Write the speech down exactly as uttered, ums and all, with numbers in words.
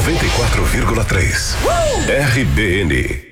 noventa e quatro vírgula três. R B N